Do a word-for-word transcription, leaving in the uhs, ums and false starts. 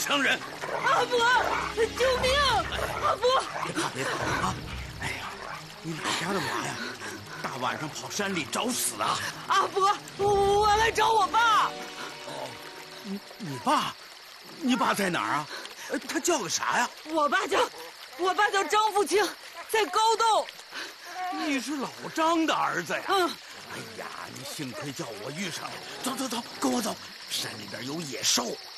伤人。 阿伯，救命！阿伯， 别怕别怕啊！哎呀，你哪家的娃呀？大晚上跑山里找死啊！ 阿伯，我来找我爸。 哦，你你爸？你爸在哪儿啊？他叫个啥呀？ 我爸叫，我爸叫张富清，在高洞。 你是老张的儿子呀？ 嗯。 哎呀，你幸亏叫我遇上了。走走走，跟我走。山里边有野兽，